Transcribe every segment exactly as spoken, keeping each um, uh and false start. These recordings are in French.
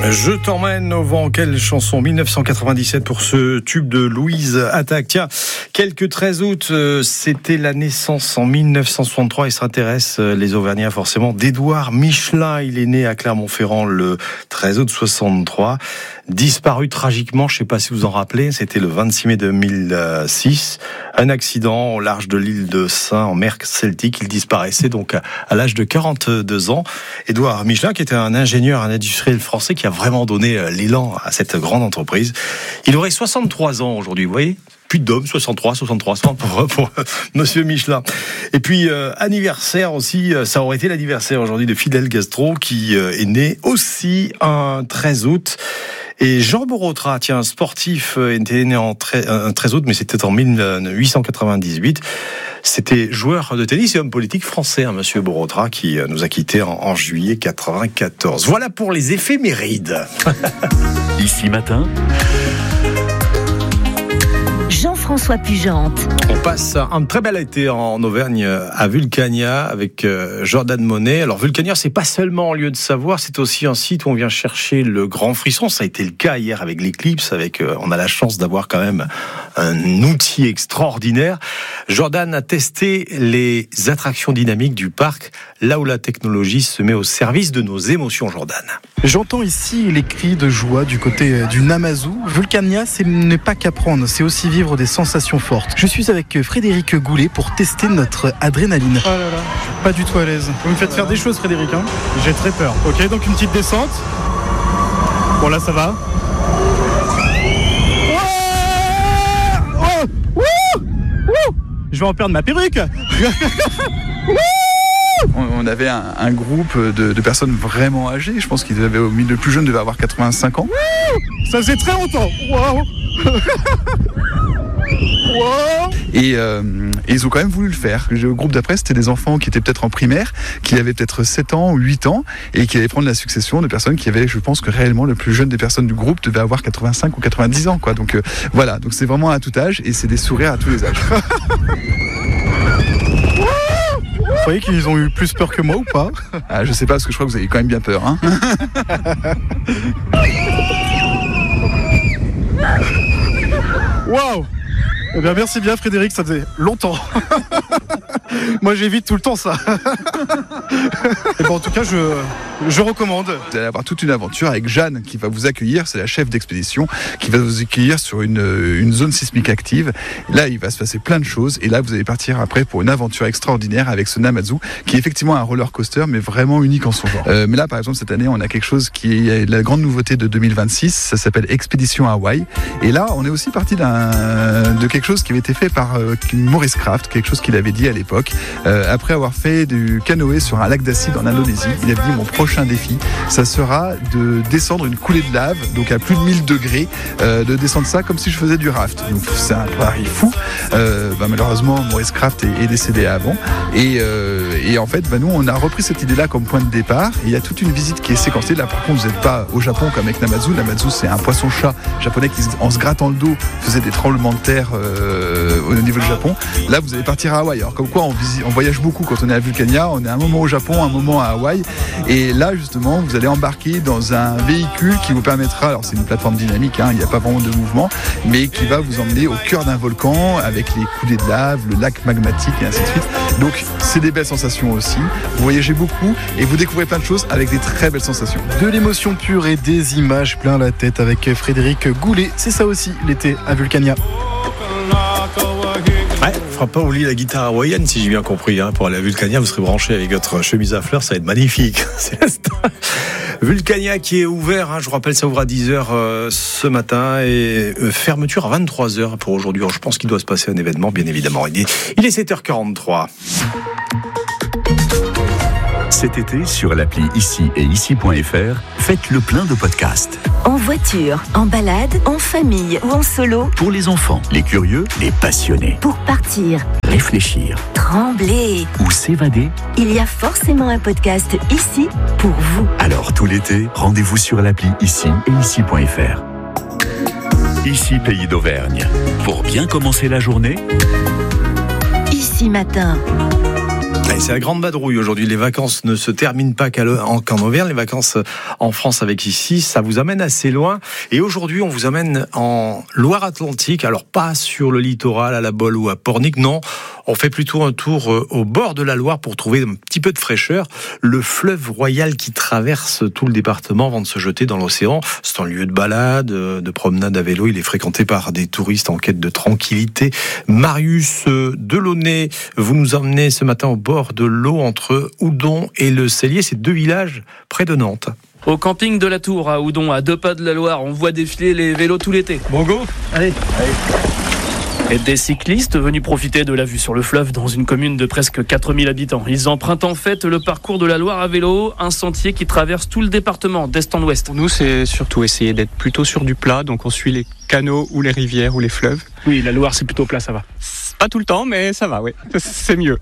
Je t'emmène au vent, quelle chanson, dix-neuf cent quatre-vingt-dix-sept pour ce tube de Louise Attaque. Tiens, quelques treize août, c'était la naissance en dix-neuf cent soixante-trois, et ça intéresse les Auvergnats forcément, d'Édouard Michelin. Il est né à Clermont-Ferrand le treize août soixante-trois, disparu tragiquement, je ne sais pas si vous en rappelez, c'était le vingt-six mai deux mille six, un accident au large de l'île de Sein en mer Celtique. Il disparaissait donc à l'âge de quarante-deux ans. Édouard Michelin, qui était un ingénieur, un industriel français qui a vraiment donné l'élan à cette grande entreprise. Il aurait soixante-trois ans aujourd'hui, vous voyez ? Plus d'hommes, soixante-trois, soixante-trois, pour, pour Monsieur Michelin. Et puis, euh, anniversaire aussi, ça aurait été l'anniversaire aujourd'hui de Fidel Castro, qui euh, est né aussi un treize août. Et Jean Borotra, tiens, sportif, était né en treize août, mais c'était en dix-huit cent quatre-vingt-dix-huit. C'était joueur de tennis et homme politique français, hein, Monsieur Borotra, qui nous a quittés en, en juillet quatre-vingt-quatorze. Voilà pour les éphémérides. Ici matin, Jean-François Pugente. On passe un très bel été en Auvergne à Vulcania avec Jordan Monet. Alors Vulcania, c'est pas seulement un lieu de savoir, c'est aussi un site où on vient chercher le grand frisson. Ça a été le cas hier avec l'Eclipse. Avec, on a la chance d'avoir quand même un outil extraordinaire. Jordan a testé les attractions dynamiques du parc, là où la technologie se met au service de nos émotions. Jordan. J'entends ici les cris de joie du côté du Namazou. Vulcania, ce n'est pas qu'apprendre, c'est aussi vivre des sensations fortes. Je suis avec Frédéric Goulet pour tester notre adrénaline. Oh là là, pas du tout à l'aise. Vous me faites faire des choses, Frédéric, hein. J'ai très peur. Ok, donc une petite descente. Bon, là, ça va. Oh oh oh Je vais en perdre ma perruque. On avait un, un groupe de, de personnes vraiment âgées. Je pense qu'il devait, le plus jeune devait avoir quatre-vingt-cinq ans. Ça faisait très longtemps. Wow. Wow. Et, euh, et ils ont quand même voulu le faire. Le groupe d'après, c'était des enfants qui étaient peut-être en primaire, qui avaient peut-être sept ans ou huit ans, et qui allaient prendre la succession de personnes qui avaient, je pense que réellement le plus jeune des personnes du groupe devait avoir quatre-vingt-cinq ou quatre-vingt-dix ans, quoi. Donc euh, voilà, donc c'est vraiment à tout âge, et c'est des sourires à tous les âges. Vous croyez qu'ils ont eu plus peur que moi ou pas ? Ah, je sais pas, parce que je crois que vous avez quand même bien peur, hein. Waouh! Eh bien, merci bien, Frédéric, ça faisait longtemps. Moi, j'évite tout le temps ça. Et bon, en tout cas, je, je recommande. Vous allez avoir toute une aventure avec Jeanne qui va vous accueillir, c'est la chef d'expédition, qui va vous accueillir sur une, une zone sismique active. Là, il va se passer plein de choses, et là, vous allez partir après pour une aventure extraordinaire avec ce Namazou, qui est effectivement un roller coaster, mais vraiment unique en son genre. Euh, mais là, par exemple, cette année, on a quelque chose qui est la grande nouveauté de deux mille vingt-six, ça s'appelle Expédition Hawaï. Et là, on est aussi parti d'un, de quelque chose qui avait été fait par euh, Maurice Kraft, quelque chose qu'il avait dit à l'époque. Euh, après avoir fait du canoë sur un lac d'acide en Indonésie, il avait dit: mon prochain défi, ça sera de descendre une coulée de lave, donc à plus de mille degrés, euh, de descendre ça comme si je faisais du raft. Donc c'est un pari fou. Euh, bah, malheureusement, Maurice Kraft est, est décédé avant. Et, euh, et en fait, bah, nous, on a repris cette idée-là comme point de départ. Et il y a toute une visite qui est séquencée. Là, par contre, vous n'êtes pas au Japon comme avec Namazou. Namazou, c'est un poisson-chat japonais qui, en se grattant le dos, faisait des tremblements de terre euh, au niveau du Japon. Là, vous allez partir à Hawaï. Alors, comme quoi, on, visite, on voyage beaucoup quand on est à Vulcania. On est un moment au Japon, un moment à Hawaï. Et là, justement, vous allez embarquer dans un véhicule qui vous permettra, alors c'est une plateforme dynamique, hein, il n'y a pas vraiment de mouvement, mais qui va vous emmener au cœur d'un volcan avec les coulées de lave, le lac magmatique et ainsi de suite. Donc, c'est des belles sensations aussi. Vous voyagez beaucoup et vous découvrez plein de choses avec des très belles sensations. De l'émotion pure et des images plein la tête avec Frédéric Goulet. C'est ça aussi l'été à Vulcania. Ouais, il ne faudra pas oublier la guitare hawaïenne, si j'ai bien compris. Hein. Pour aller à Vulcania, vous serez branché avec votre chemise à fleurs, ça va être magnifique. C'est Vulcania qui est ouvert, hein, je vous rappelle, ça ouvre à dix heures euh, ce matin et euh, fermeture à vingt-trois heures pour aujourd'hui. Alors, je pense qu'il doit se passer un événement, bien évidemment. Il est, il est sept heures quarante-trois. Cet été, sur l'appli Ici et Ici point F R, faites le plein de podcasts. En voiture, en balade, en famille ou en solo. Pour les enfants, les curieux, les passionnés. Pour partir, réfléchir, trembler ou s'évader. Il y a forcément un podcast ici pour vous. Alors tout l'été, rendez-vous sur l'appli Ici et Ici point F R. Ici, pays d'Auvergne. Pour bien commencer la journée, Ici matin. Allez, c'est la grande vadrouille aujourd'hui. Les vacances ne se terminent pas qu'en Auvergne. Les vacances en France avec ici, ça vous amène assez loin. Et aujourd'hui, on vous amène en Loire-Atlantique. Alors, pas sur le littoral, à La Baule ou à Pornic. Non, on fait plutôt un tour au bord de la Loire pour trouver un petit peu de fraîcheur. Le fleuve Royal qui traverse tout le département avant de se jeter dans l'océan. C'est un lieu de balade, de promenade à vélo. Il est fréquenté par des touristes en quête de tranquillité. Marius Delaunay, vous nous emmenez ce matin au bord de l'eau entre Oudon et le Cellier. C'est deux villages près de Nantes. Au camping de la Tour à Oudon, à deux pas de la Loire, on voit défiler les vélos tout l'été. Bon go. Allez, allez. Et des cyclistes venus profiter de la vue sur le fleuve dans une commune de presque quatre mille habitants. Ils empruntent en fait le parcours de la Loire à vélo, un sentier qui traverse tout le département d'est en ouest. Pour nous, c'est surtout essayer d'être plutôt sur du plat, donc on suit les canaux ou les rivières ou les fleuves. Oui, la Loire, c'est plutôt plat, ça va. Pas tout le temps, mais ça va, oui. C'est mieux.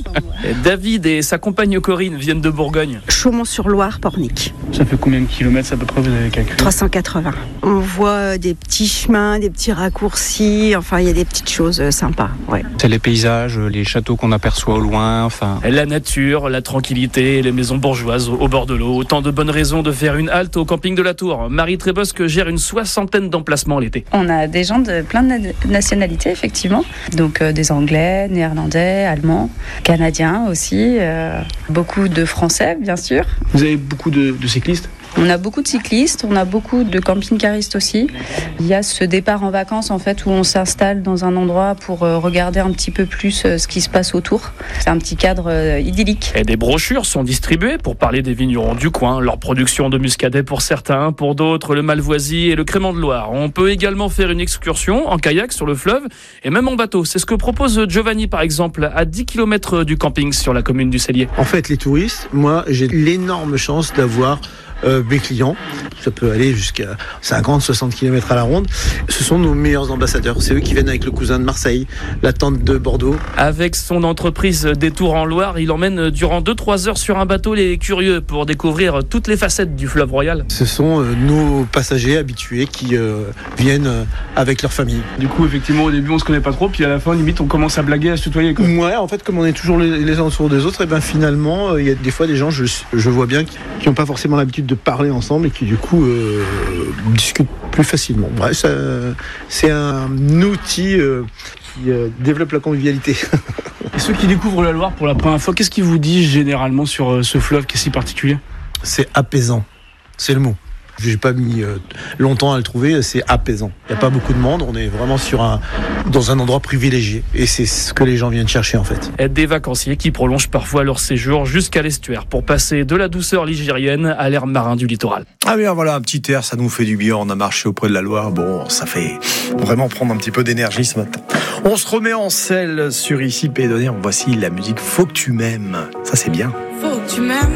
Et David et sa compagne Corinne viennent de Bourgogne. Chaumont-sur-Loire, Pornic. Ça fait combien de kilomètres à peu près, vous avez calculé ? trois cent quatre-vingts. On voit des petits chemins, des petits raccourcis, enfin il y a des petites choses sympas. Ouais. C'est les paysages, les châteaux qu'on aperçoit au loin, enfin... La nature, la tranquillité, les maisons bourgeoises au bord de l'eau. Autant de bonnes raisons de faire une halte au camping de la Tour. Marie Trébosque gère une soixantaine d'emplacements l'été. On a des gens de plein de nationalités, effectivement. Donc euh, des Anglais, Néerlandais, Allemands, Canadiens aussi. Euh, beaucoup de Français, bien sûr. Vous avez beaucoup de, de cyclistes ? On a beaucoup de cyclistes, on a beaucoup de camping-caristes aussi. Il y a ce départ en vacances en fait où on s'installe dans un endroit pour regarder un petit peu plus ce qui se passe autour. C'est un petit cadre idyllique. Et des brochures sont distribuées pour parler des vignerons du coin, leur production de muscadet pour certains, pour d'autres le malvoisie et le crément de Loire. On peut également faire une excursion en kayak sur le fleuve et même en bateau. C'est ce que propose Giovanni par exemple à dix kilomètres du camping sur la commune du Cellier. En fait les touristes, moi j'ai l'énorme chance d'avoir Euh, mes clients, ça peut aller jusqu'à cinquante à soixante kilomètres à la ronde. Ce sont nos meilleurs ambassadeurs. C'est eux qui viennent avec le cousin de Marseille, la tante de Bordeaux. Avec son entreprise Détour en Loire, il emmène durant deux à trois heures sur un bateau les curieux pour découvrir toutes les facettes du fleuve Royal. Ce sont euh, nos passagers habitués qui euh, viennent euh, avec leur famille. Du coup, effectivement, au début, on se connaît pas trop, puis à la fin, limite, on commence à blaguer, à se tutoyer, quoi. Ouais, en fait, comme on est toujours les, les uns autour des autres, et ben finalement, il euh, y a des fois des gens, je, je vois bien, qui n'ont pas forcément l'habitude de parler ensemble et qui du coup euh, discutent plus facilement. Ouais, ça, c'est un outil euh, qui euh, développe la convivialité. Et ceux qui découvrent la Loire pour la première fois, qu'est-ce qu'ils vous disent généralement sur euh, ce fleuve qui est si particulier ? C'est apaisant, c'est le mot. J'ai pas mis euh, longtemps à le trouver, c'est apaisant. Il n'y a pas beaucoup de monde, on est vraiment sur un, dans un endroit privilégié. Et c'est ce que les gens viennent chercher en fait. Et des vacanciers qui prolongent parfois leur séjour jusqu'à l'estuaire pour passer de la douceur ligérienne à l'air marin du littoral. Ah bien voilà, un petit air, ça nous fait du bien. On a marché auprès de la Loire, bon, ça fait vraiment prendre un petit peu d'énergie ce matin. On se remet en selle sur Ici Pays d'Auvergne. Voici la musique Faut que tu m'aimes. Ça c'est bien. Faut que tu m'aimes.